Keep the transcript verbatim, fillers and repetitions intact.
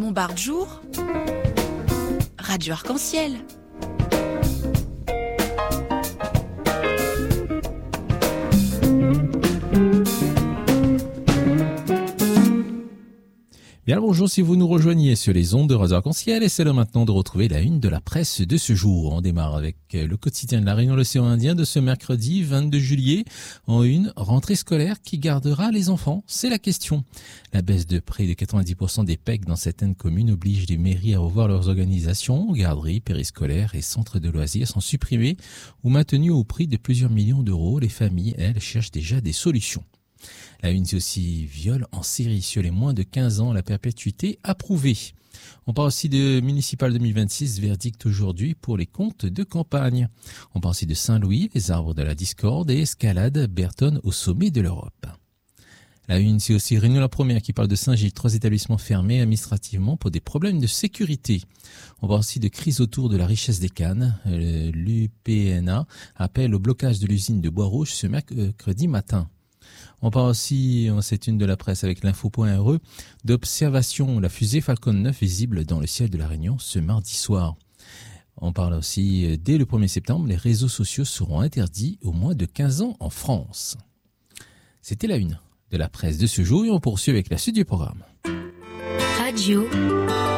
Montbard Jour, Radio Arc-en-Ciel. Bien le bonjour si vous nous rejoignez sur les ondes de Radio Arc-en-Ciel et c'est l'heure maintenant de retrouver la une de la presse de ce jour. On démarre avec le quotidien de la Réunion l'Océan Indien de ce mercredi vingt-deux juillet. En une, rentrée scolaire qui gardera les enfants, c'est la question. La baisse de près de quatre-vingt-dix pour cent des P E C dans certaines communes oblige les mairies à revoir leurs organisations. Garderies, périscolaires et centres de loisirs sont supprimés ou maintenus au prix de plusieurs millions d'euros. Les familles, elles, cherchent déjà des solutions. La une, c'est aussi viol en série sur les moins de quinze ans, la perpétuité approuvée. On parle aussi de municipal deux mille vingt-six, verdict aujourd'hui pour les comptes de campagne. On parle aussi de Saint-Louis, les arbres de la discorde et escalade Berton au sommet de l'Europe. La une, c'est aussi Réunion la Première qui parle de Saint-Gilles, trois établissements fermés administrativement pour des problèmes de sécurité. On parle aussi de crise autour de la richesse des cannes. L'U P N A appelle au blocage de l'usine de Bois-Rouge ce mercredi matin. On parle aussi, c'est une de la presse avec l'info.re, d'observation, la fusée Falcon neuf visible dans le ciel de la Réunion ce mardi soir. On parle aussi, dès le premier septembre, les réseaux sociaux seront interdits aux moins de quinze ans en France. C'était la une de la presse de ce jour et on poursuit avec la suite du programme. Radio